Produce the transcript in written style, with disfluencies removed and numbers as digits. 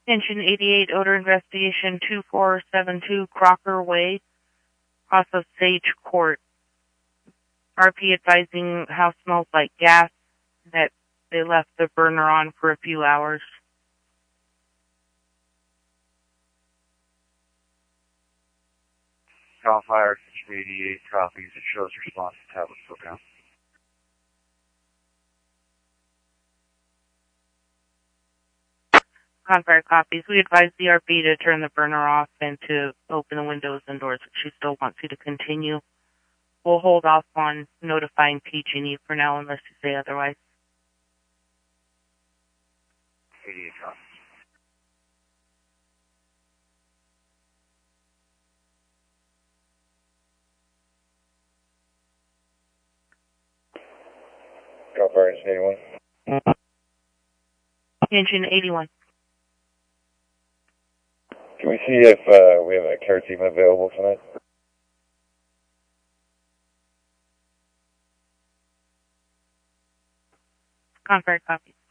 Engine 88, Odor Investigation 2472, Crocker Way, off of Sage Court. RP advising house smells like gas, that they left the burner on for a few hours. Cal Fire, Engine 88 copies. It shows response to tablet program. Confire copies. We advise the RP to turn the burner off and to open the windows and doors if she still wants you to continue. We'll hold off on notifying PG&E for now unless you say otherwise. 88 copies. Cal Fire, Engine 81. Engine 81. Can we see if we have a care team available tonight? Confire copies.